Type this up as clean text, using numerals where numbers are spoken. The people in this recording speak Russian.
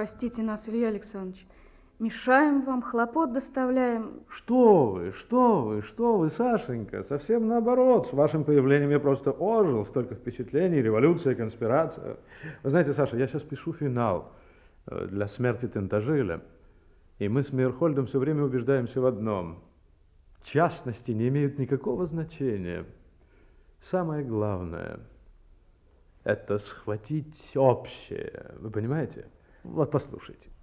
Простите нас, Илья Александрович. Мешаем вам, хлопот доставляем. Что вы, Сашенька, совсем наоборот. С вашим появлением я просто ожил, столько впечатлений, революция, конспирация. Вы знаете, Саша, я сейчас пишу финал для «Смерти Тентажиля», и мы с Мейерхольдом все время убеждаемся в одном. Частности не имеют никакого значения. Самое главное – это схватить общее. Вы понимаете? Вот послушайте.